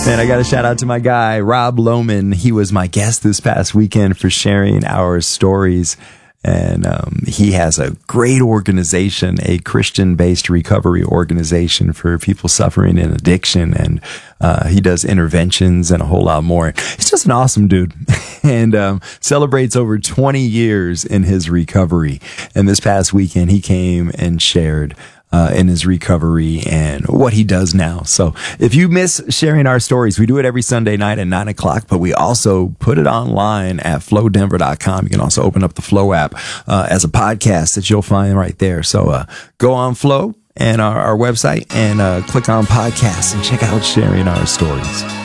And I got a shout out to my guy, Rob Lohman. He was my guest this past weekend for sharing our stories. And he has a great organization, a Christian-based recovery organization for people suffering in addiction. And he does interventions and a whole lot more. He's just an awesome dude and celebrates over 20 years in his recovery. And this past weekend, he came and shared in his recovery and what he does now. So if you miss sharing our stories, we do it every Sunday night at 9:00, but we also put it online at flowdenver.com. You can also open up the Flow app as a podcast that you'll find right there. So go on Flow and our website and click on podcasts and check out sharing our stories.